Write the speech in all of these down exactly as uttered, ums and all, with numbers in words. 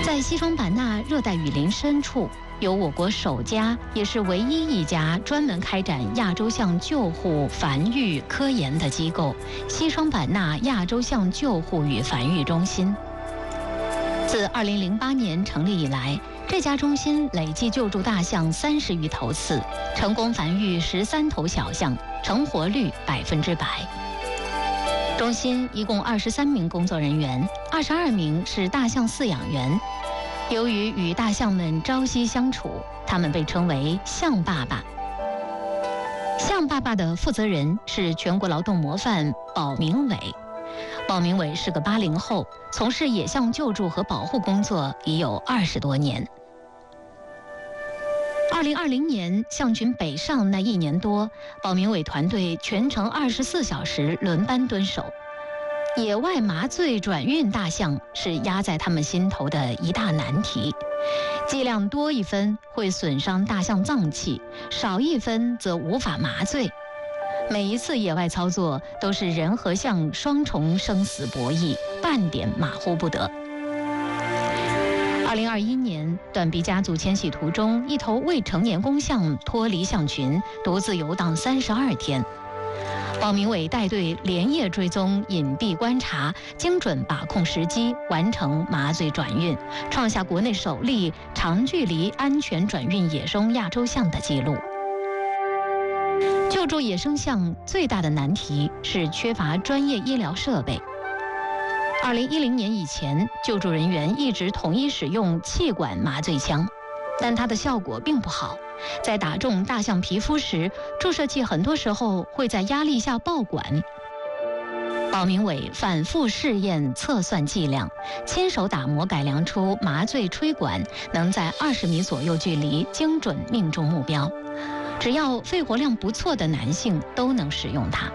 在西双版纳热带雨林深处，有我国首家也是唯一一家专门开展亚洲象救护、繁育、科研的机构——西双版纳亚洲象救护与繁育中心。自二零零八年成立以来，这家中心累计救助大象三十余头次，成功繁育十三头小象，成活率百分之百。中心一共二十三名工作人员，二十二名是大象饲养员。由于与大象们朝夕相处，他们被称为象爸爸。象爸爸的负责人是全国劳动模范保明伟。保明伟是个八零后，从事野象救助和保护工作已有二十多年。二零二零年象群北上那一年多，保明伟团队全程二十四小时轮班蹲守。野外麻醉转运大象是压在他们心头的一大难题，剂量多一分会损伤大象脏器，少一分则无法麻醉。每一次野外操作都是人和象双重生死博弈，半点马虎不得。二零二一年，短臂家族迁徙途中，一头未成年公象脱离象群，独自游荡三十二天。保明伟带队连夜追踪、隐蔽观察，精准把控时机，完成麻醉转运，创下国内首例长距离安全转运野生亚洲象的记录。救助野生象最大的难题是缺乏专业医疗设备。二零一零年以前，救助人员一直统一使用气管麻醉枪，但它的效果并不好。在打中大象皮肤时，注射器很多时候会在压力下爆管。保明伟反复试验测算剂量，亲手打磨改良出麻醉吹管，能在二十米左右距离精准命中目标。只要肺活量不错的男性都能使用它。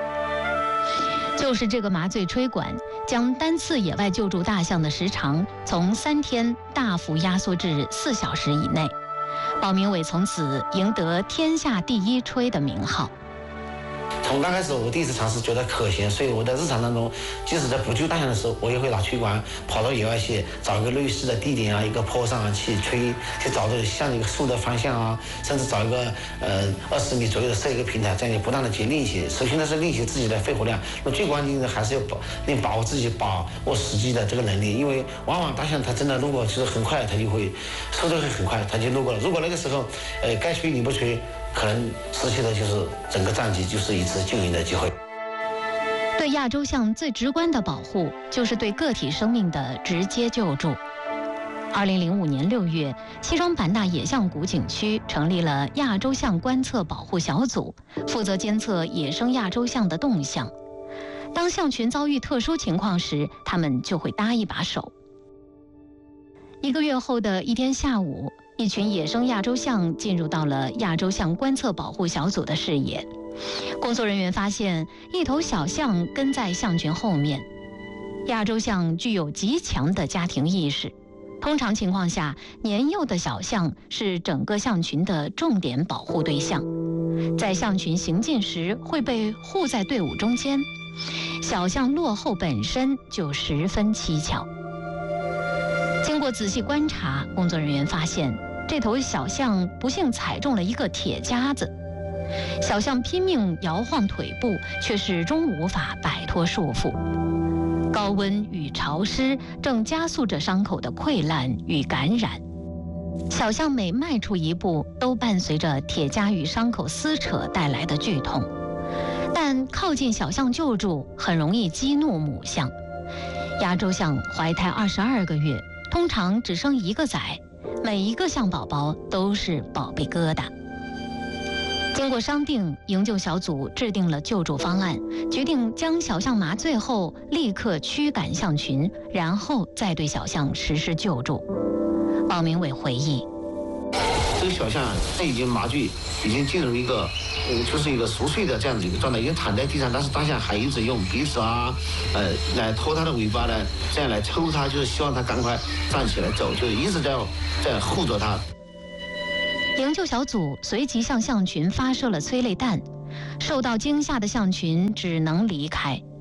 就是这个麻醉吹管，将单次野外救助大象的时长从三天大幅压缩至四小时以内。保明伟从此赢得天下第一吹的名号。 从刚开始我第一次尝试觉得可行，所以我在日常当中，即使在不救大象的时候，我也会拿吹管跑到野外去，找一个类似的地点啊，一个坡上啊去吹，去找着向一个树的方向啊，甚至找一个呃二十米左右的设一个平台，这样你不断的去练习。首先呢是练习自己的肺活量，那最关键的还是要保练把握自己把握时机的这个能力，因为往往大象它真的如果就是很快，它就会速度会很快，它就路过了。如果那个时候呃该吹你不吹，可能失去的就是整个战局，就是一次救援的机会。 对亚洲象最直观的保护，就是对个体生命的直接救助。二零零五年六月，西双版纳野象谷景区成立了亚洲象观测保护小组，负责监测野生亚洲象的动向。当象群遭遇特殊情况时，他们就会搭一把手。一个月后的一天下午，一群野生亚洲象进入到了亚洲象观测保护小组的视野。工作人员发现，一头小象跟在象群后面。亚洲象具有极强的家庭意识，通常情况下，年幼的小象是整个象群的重点保护对象，在象群行进时会被护在队伍中间。小象落后本身就十分蹊跷。经过仔细观察，工作人员发现这头小象不幸踩中了一个铁夹子，小象拼命摇晃腿部，却始终无法摆脱束缚。高温与潮湿正加速着伤口的溃烂与感染，小象每迈出一步，都伴随着铁夹与伤口撕扯带来的剧痛。但靠近小象救助很容易激怒母象。亚洲象怀胎二十二个月，通常只生一个崽，每一个象宝宝都是宝贝疙瘩。经过商定，营救小组制定了救助方案，决定将小象麻醉后立刻驱赶象群，然后再对小象实施救助。保明伟回忆， 这个小象它已经麻醉，已经进入一个嗯，就是一个熟睡的这样子一个状态，已经躺在地上，但是大象还一直用鼻子啊，呃，来拖它的尾巴呢，这样来抽它，就是希望它赶快站起来走，就一直在在护着它。 营救小组随即向象群发射了催泪弹，受到惊吓的象群只能离开。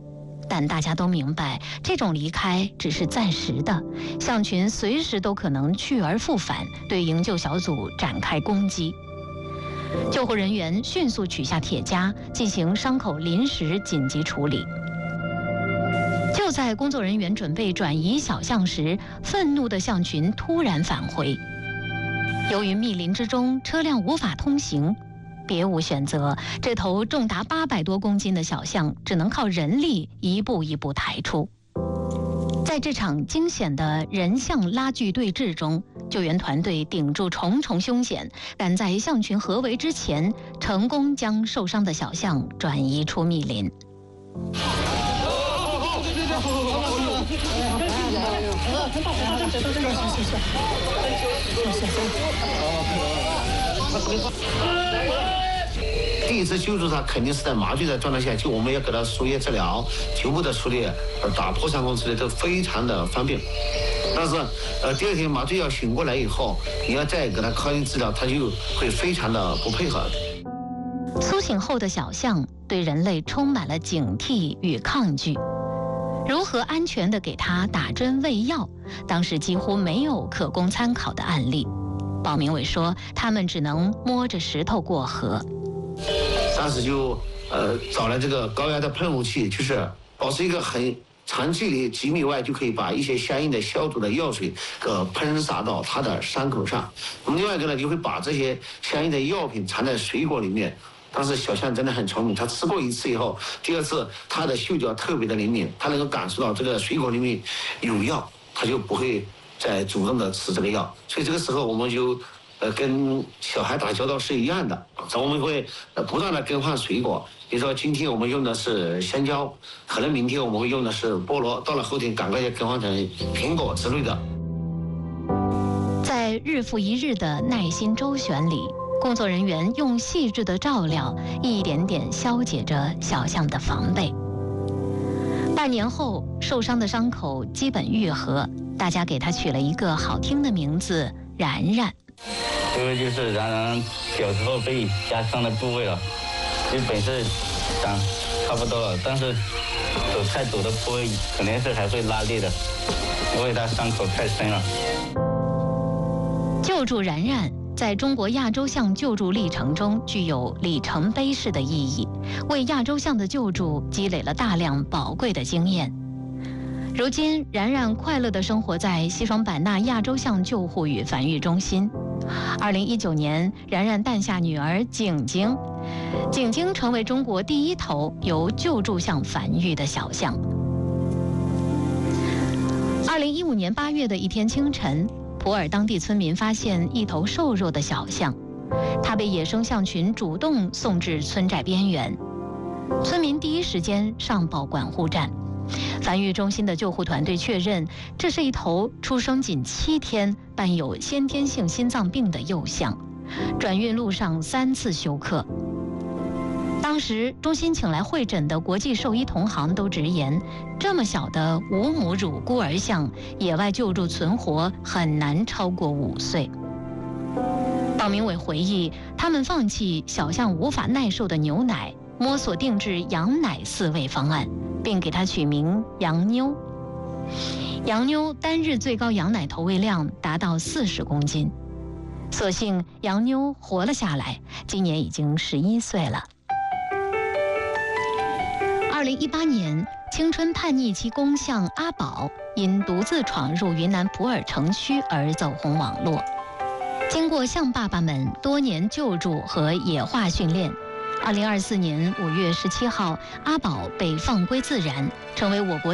但大家都明白，这种离开只是暂时的，象群随时都可能去而复返，对营救小组展开攻击。救护人员迅速取下铁夹，进行伤口临时紧急处理。就在工作人员准备转移小象时，愤怒的象群突然返回。由于密林之中车辆无法通行，别无选择，这头重达八百多公斤的小象只能靠人力一步一步抬出。在这场惊险的人象拉锯对峙中，救援团队顶住重重凶险，赶在象群合围之前，成功将受伤的小象转移出密林。 第一次救助他肯定是在麻醉的状态下，就我们要给他输液治疗、局部的处理、打破伤风处理都非常的方便。但是，呃，第二天麻醉药醒过来以后，你要再给他靠近治疗，他就会非常的不配合。 苏醒后的小象对人类充满了警惕与抗拒。如何安全地给他打针喂药，当时几乎没有可供参考的案例。鲍明伟说，他们只能摸着石头过河。 当时就呃找了这个高压的喷雾器，就是保持一个很长距离几米外，就可以把一些相应的消毒的药水呃喷洒到他的伤口上。我们另外一个呢，就会把这些相应的药品藏在水果里面。但是小象真的很聪明，它吃过一次以后，第二次它的嗅觉特别的灵敏，它能够感受到这个水果里面有药，它就不会再主动的吃这个药。所以这个时候我们就呃跟小孩打交道是一样的，我们会呃不断的更换水果。比如说今天我们用的是香蕉，可能明天我们会用的是菠萝，到了后天赶快就更换成苹果之类的。 在日复一日的耐心周旋里，工作人员用细致的照料，一点点消解着小象的防备。半年后，受伤的伤口基本愈合，大家给它取了一个好听的名字——然然。 因为就是然然小时候被压伤的部位了，就本身长差不多了，但是走太陡的坡肯定是还会拉裂的，因为它伤口太深了。 救助然然在中国亚洲象救助历程中具有里程碑式的意义，为亚洲象的救助积累了大量宝贵的经验。如今，然然快乐地生活在西双版纳亚洲象救护与繁育中心。二零一九年，然然诞下女儿景景，景景成为中国第一头由救助象繁育的小象。二零一五年八月的一天清晨，普洱当地村民发现一头瘦弱的小象，它被野生象群主动送至村寨边缘。村民第一时间上报管护站，繁育中心的救护团队确认，这是一头出生仅七天、伴有先天性心脏病的幼象，转运路上三次休克。当时中心请来会诊的国际兽医同行都直言，这么小的无母乳孤儿象，野外救助存活很难超过五岁。鲍明伟回忆，他们放弃小象无法耐受的牛奶，摸索定制羊奶饲喂方案，并给它取名羊妞。羊妞单日最高羊奶投喂量达到四十公斤，所幸羊妞活了下来，今年已经十一岁了。二零一八年，青春叛逆期公象阿宝因独自闯入云南普洱城区而走红网络。经过象爸爸们多年救助和野化训练，二零二四年五月十七号，阿宝被放归自然，成为我国